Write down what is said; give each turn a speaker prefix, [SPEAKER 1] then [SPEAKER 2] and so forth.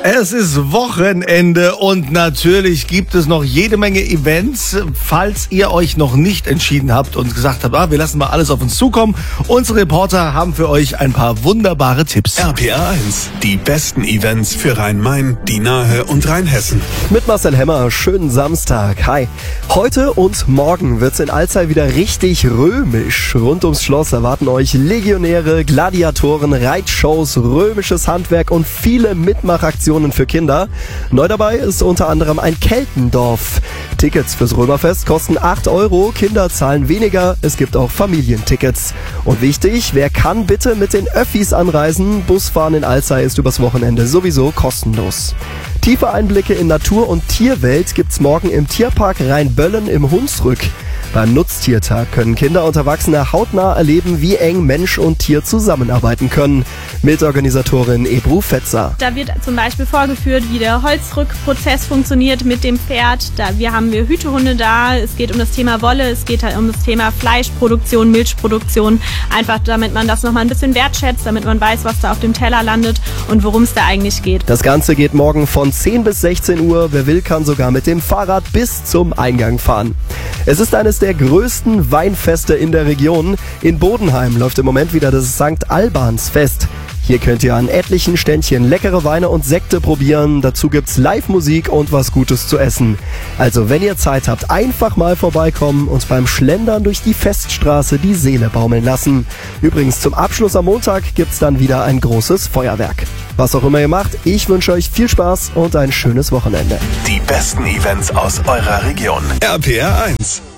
[SPEAKER 1] Es ist Wochenende und natürlich gibt es noch jede Menge Events. Falls ihr euch noch nicht entschieden habt und gesagt habt, wir lassen mal alles auf uns zukommen, unsere Reporter haben für euch ein paar wunderbare Tipps.
[SPEAKER 2] RPR 1, die besten Events für Rhein-Main, die Nahe und Rheinhessen.
[SPEAKER 3] Mit Marcel Hemmer, schönen Samstag. Hi. Heute und morgen wird's in Alzey wieder richtig römisch. Rund ums Schloss erwarten euch Legionäre, Gladiatoren, Reitshows, römisches Handwerk und viele Mitmachaktionen für Kinder. Neu dabei ist unter anderem ein Keltendorf. Tickets fürs Römerfest kosten 8 €, Kinder zahlen weniger, es gibt auch Familientickets. Und wichtig, wer kann, bitte mit den Öffis anreisen. Busfahren in Alzey ist übers Wochenende sowieso kostenlos. Tiefe Einblicke in Natur- und Tierwelt gibt's morgen im Tierpark Rheinböllen im Hunsrück. Beim Nutztiertag können Kinder und Erwachsene hautnah erleben, wie eng Mensch und Tier zusammenarbeiten können. Mitorganisatorin Ebru Fetzer.
[SPEAKER 4] Da wird zum Beispiel vorgeführt, wie der Holzrückprozess funktioniert mit dem Pferd. Wir haben Hütehunde da. Es geht um das Thema Wolle, es geht halt um das Thema Fleischproduktion, Milchproduktion. Einfach damit man das nochmal ein bisschen wertschätzt, damit man weiß, was da auf dem Teller landet und worum es da eigentlich geht.
[SPEAKER 3] Das Ganze geht morgen von 10 bis 16 Uhr. Wer will, kann sogar mit dem Fahrrad bis zum Eingang fahren. Es ist eines der größten Weinfeste in der Region. In Bodenheim läuft im Moment wieder das St. Albans Fest. Hier könnt ihr an etlichen Ständchen leckere Weine und Sekte probieren. Dazu gibt's Live-Musik und was Gutes zu essen. Also wenn ihr Zeit habt, einfach mal vorbeikommen und beim Schlendern durch die Feststraße die Seele baumeln lassen. Übrigens zum Abschluss am Montag gibt's dann wieder ein großes Feuerwerk. Was auch immer ihr macht, ich wünsche euch viel Spaß und ein schönes Wochenende.
[SPEAKER 2] Die besten Events aus eurer Region. RPR 1.